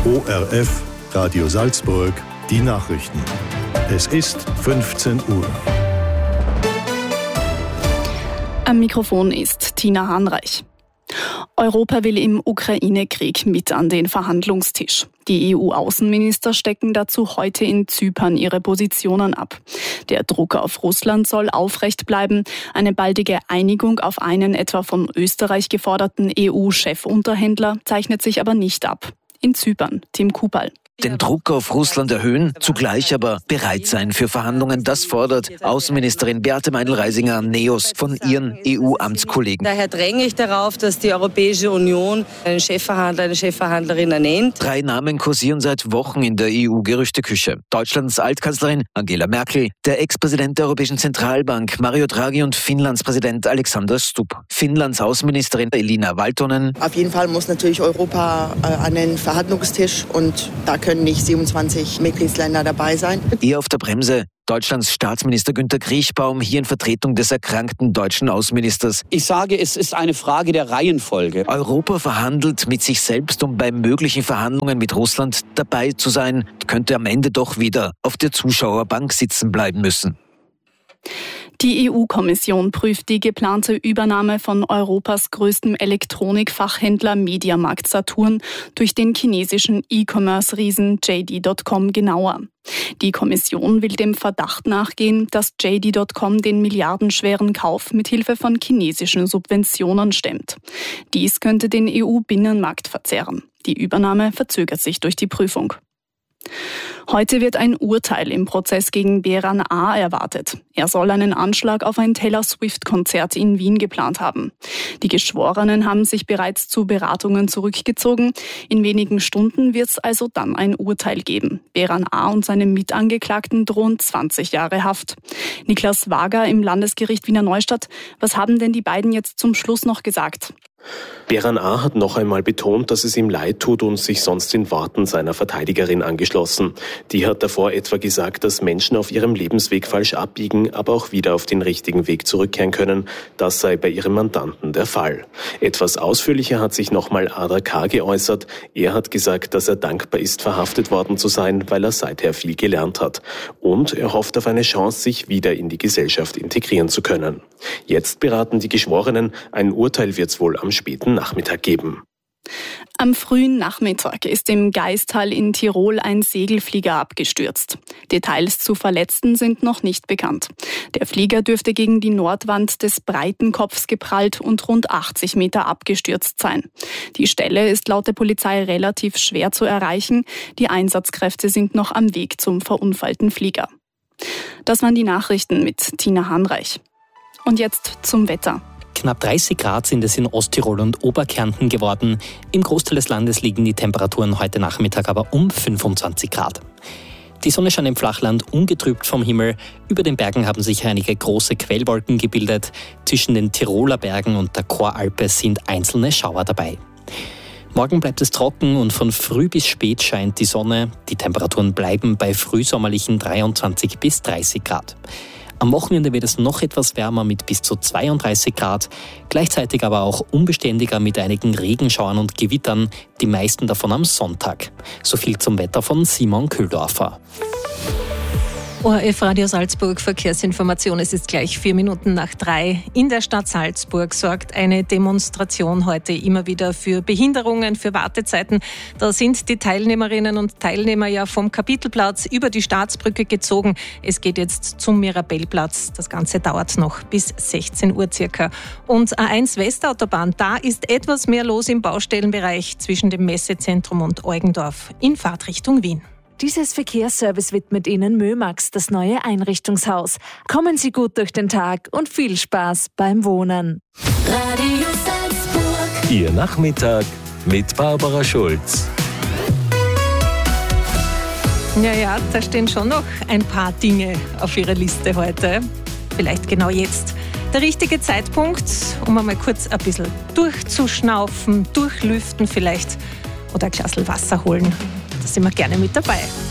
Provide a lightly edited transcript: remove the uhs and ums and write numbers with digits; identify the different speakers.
Speaker 1: ORF Radio Salzburg, die Nachrichten. Es ist 15 Uhr.
Speaker 2: Am Mikrofon ist Tina Hahnreich. Europa will im Ukraine-Krieg mit an den Verhandlungstisch. Die EU-Außenminister stecken dazu heute in Zypern ihre Positionen ab. Der Druck auf Russland soll aufrecht bleiben. Eine baldige Einigung auf einen etwa von Österreich geforderten EU-Chefunterhändler zeichnet sich aber nicht ab. In Zypern, Tim Kupal.
Speaker 3: Den Druck auf Russland erhöhen, zugleich aber bereit sein für Verhandlungen. Das fordert Außenministerin Beate Meindl-Reisinger am NEOS von ihren EU-Amtskollegen.
Speaker 4: Daher dränge ich darauf, dass die Europäische Union einen Chefverhandler, eine Chefverhandlerin ernennt.
Speaker 3: 3 Namen kursieren seit Wochen in der EU-Gerüchteküche. Deutschlands Altkanzlerin Angela Merkel, der Ex-Präsident der Europäischen Zentralbank Mario Draghi und Finnlands Präsident Alexander Stubb. Finnlands Außenministerin Elina Valtonen.
Speaker 5: Auf jeden Fall muss natürlich Europa an den Verhandlungstisch und da können nicht 27 Mitgliedsländer dabei sein.
Speaker 3: Eher auf der Bremse Deutschlands Staatsminister Günter Kriechbaum, hier in Vertretung des erkrankten deutschen Außenministers.
Speaker 6: Ich sage, es ist eine Frage der Reihenfolge.
Speaker 3: Europa verhandelt mit sich selbst, um bei möglichen Verhandlungen mit Russland dabei zu sein, könnte am Ende doch wieder auf der Zuschauerbank sitzen bleiben müssen.
Speaker 2: Die EU-Kommission prüft die geplante Übernahme von Europas größtem Elektronikfachhändler Mediamarkt Saturn durch den chinesischen E-Commerce-Riesen JD.com genauer. Die Kommission will dem Verdacht nachgehen, dass JD.com den milliardenschweren Kauf mit Hilfe von chinesischen Subventionen stemmt. Dies könnte den EU-Binnenmarkt verzerren. Die Übernahme verzögert sich durch die Prüfung. Heute wird ein Urteil im Prozess gegen Beran A. erwartet. Er soll einen Anschlag auf ein Taylor Swift-Konzert in Wien geplant haben. Die Geschworenen haben sich bereits zu Beratungen zurückgezogen. In wenigen Stunden wird es also dann ein Urteil geben. Beran A. und seine Mitangeklagten drohen 20 Jahre Haft. Niklas Wager im Landesgericht Wiener Neustadt. Was haben denn die beiden jetzt zum Schluss noch gesagt?
Speaker 7: Beran A. hat noch einmal betont, dass es ihm leid tut und sich sonst den Worten seiner Verteidigerin angeschlossen. Die hat davor etwa gesagt, dass Menschen auf ihrem Lebensweg falsch abbiegen, aber auch wieder auf den richtigen Weg zurückkehren können. Das sei bei ihrem Mandanten der Fall. Etwas ausführlicher hat sich nochmal Ada K. geäußert. Er hat gesagt, dass er dankbar ist, verhaftet worden zu sein, weil er seither viel gelernt hat. Und er hofft auf eine Chance, sich wieder in die Gesellschaft integrieren zu können. Jetzt beraten die Geschworenen. Ein Urteil wird es wohl am späten Nachmittag geben.
Speaker 2: Am frühen Nachmittag ist im Gaistal in Tirol ein Segelflieger abgestürzt. Details zu Verletzten sind noch nicht bekannt. Der Flieger dürfte gegen die Nordwand des Breitenkopfs geprallt und rund 80 Meter abgestürzt sein. Die Stelle ist laut der Polizei relativ schwer zu erreichen. Die Einsatzkräfte sind noch am Weg zum verunfallten Flieger. Das waren die Nachrichten mit Tina Hahnreich. Und jetzt zum Wetter.
Speaker 8: Knapp 30 Grad sind es in Osttirol und Oberkärnten geworden. Im Großteil des Landes liegen die Temperaturen heute Nachmittag aber um 25 Grad. Die Sonne scheint im Flachland ungetrübt vom Himmel. Über den Bergen haben sich einige große Quellwolken gebildet. Zwischen den Tiroler Bergen und der Choralpe sind einzelne Schauer dabei. Morgen bleibt es trocken und von früh bis spät scheint die Sonne. Die Temperaturen bleiben bei frühsommerlichen 23 bis 30 Grad. Am Wochenende wird es noch etwas wärmer mit bis zu 32 Grad, gleichzeitig aber auch unbeständiger mit einigen Regenschauern und Gewittern, die meisten davon am Sonntag. So viel zum Wetter von Simon Köhldorfer.
Speaker 9: ORF Radio Salzburg Verkehrsinformation. Es ist gleich 4 Minuten nach 3. In der Stadt Salzburg sorgt eine Demonstration heute immer wieder für Behinderungen, für Wartezeiten. Da sind die Teilnehmerinnen und Teilnehmer ja vom Kapitelplatz über die Staatsbrücke gezogen. Es geht jetzt zum Mirabellplatz. Das Ganze dauert noch bis 16 Uhr circa. Und A1 Westautobahn, da ist etwas mehr los im Baustellenbereich zwischen dem Messezentrum und Eugendorf in Fahrtrichtung Wien.
Speaker 10: Dieses Verkehrsservice widmet Ihnen Mömax, das neue Einrichtungshaus. Kommen Sie gut durch den Tag und viel Spaß beim Wohnen.
Speaker 11: Radio Salzburg.
Speaker 12: Ihr Nachmittag mit Barbara Schulz.
Speaker 9: Ja, da stehen schon noch ein paar Dinge auf Ihrer Liste heute. Vielleicht genau jetzt. Der richtige Zeitpunkt, um einmal kurz ein bisschen durchzuschnaufen, durchlüften vielleicht oder ein Glas Wasser holen. Da sind wir gerne mit dabei.